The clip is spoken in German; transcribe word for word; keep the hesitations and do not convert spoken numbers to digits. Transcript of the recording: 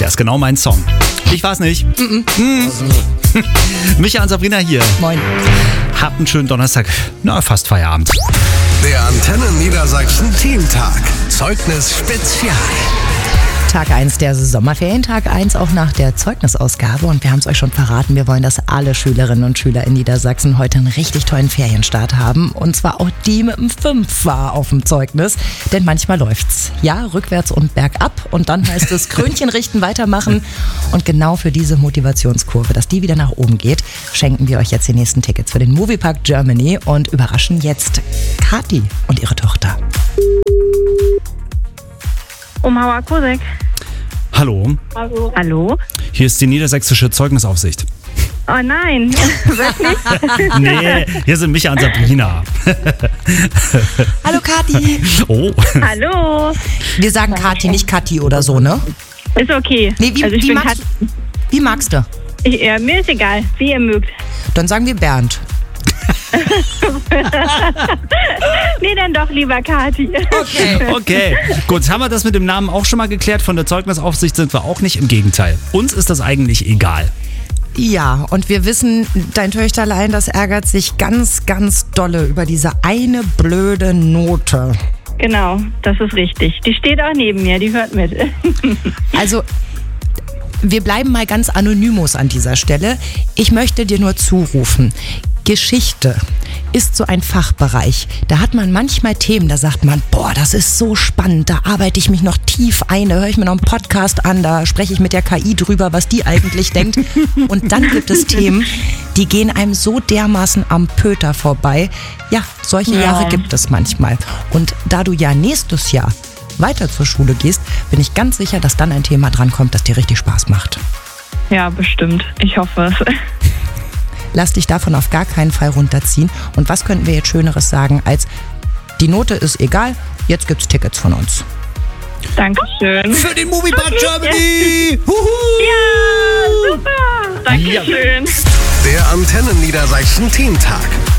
ist genau mein Song. Ich weiß nicht. Mm-mm. Mm. Micha und Sabrina hier. Moin. Habt einen schönen Donnerstag. Na, fast Feierabend. Der Antenne Niedersachsen Teamtag. Zeugnis Spezial. Tag eins der Sommerferien, Tag eins auch nach der Zeugnisausgabe. Und wir haben es euch schon verraten, wir wollen, dass alle Schülerinnen und Schüler in Niedersachsen heute einen richtig tollen Ferienstart haben. Und zwar auch die mit dem Fünfer auf dem Zeugnis. Denn manchmal läuft's. Ja, rückwärts und bergab. Und dann heißt es Krönchen richten, weitermachen. Und genau für diese Motivationskurve, dass die wieder nach oben geht, schenken wir euch jetzt die nächsten Tickets für den Moviepark Germany und überraschen jetzt Kathi und ihre Tochter. Omauer Kosek. Hallo. Hallo. Hallo? Hier ist die niedersächsische Zeugnisaufsicht. Oh nein, wirklich? Nee, hier sind Micha und Sabrina. Hallo Kathi. Oh. Hallo. Wir sagen Kathi, nicht Kathi oder so, ne? Ist okay. Nee, wie, also ich wie, bin magst, Kat- wie magst du? ich, ja, mir ist egal, wie ihr mögt. Dann sagen wir Bernd. Nee, dann doch lieber Kathi. Okay. Okay, gut, haben wir das mit dem Namen auch schon mal geklärt. Von der Zeugnisaufsicht sind wir auch nicht, im Gegenteil. Uns ist das eigentlich egal. Ja, und wir wissen, dein Töchterlein, das ärgert sich ganz, ganz dolle über diese eine blöde Note. Genau, das ist richtig. Die steht auch neben mir, die hört mit. Also, wir bleiben mal ganz anonymos an dieser Stelle. Ich möchte dir nur zurufen, Geschichte ist so ein Fachbereich. Da hat man manchmal Themen, da sagt man, boah, das ist so spannend, da arbeite ich mich noch tief ein, da höre ich mir noch einen Podcast an, da spreche ich mit der K I drüber, was die eigentlich denkt. Und dann gibt es Themen, die gehen einem so dermaßen am Pöter vorbei. Ja, solche Ja. Jahre gibt es manchmal. Und da du ja nächstes Jahr weiter zur Schule gehst, bin ich ganz sicher, dass dann ein Thema drankommt, das dir richtig Spaß macht. Ja, bestimmt. Ich hoffe es. Lass dich davon auf gar keinen Fall runterziehen. Und was könnten wir jetzt Schöneres sagen als, die Note ist egal, jetzt gibt's Tickets von uns. Dankeschön. Für den Moviepark Germany! Huhu! Ja, super. Dankeschön. Der Antenne Niedersachsen Teamtag.